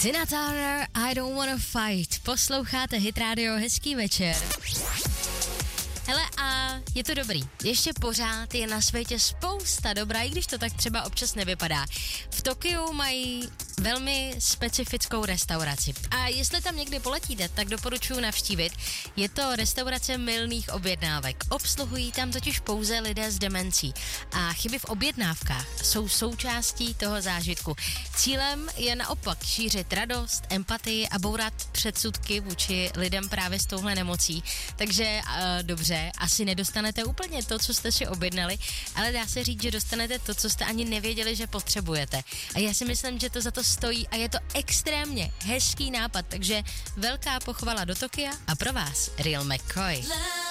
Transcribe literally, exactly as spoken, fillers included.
Tina Turner, I don't wanna fight. Posloucháte Hit Radio, hezký večer. Hele, a je to dobrý. Ještě pořád je na světě spousta dobrá, i když to tak třeba občas nevypadá. V Tokiu mají velmi specifickou restauraci. A jestli tam někdy poletíte, tak doporučuji navštívit. Je to restaurace mylných objednávek. Obsluhují tam totiž pouze lidé s demencí. A chyby v objednávkách jsou součástí toho zážitku. Cílem je naopak šířit radost, empatii a bourat předsudky vůči lidem právě s touhle nemocí. Takže uh, dobře, asi nedostanete úplně to, co jste si objednali, ale dá se říct, že dostanete to, co jste ani nevěděli, že potřebujete. A já si myslím, že to za to stojí a je to extrémně hezký nápad, takže velká pochvala do Tokia a pro vás Real McCoy.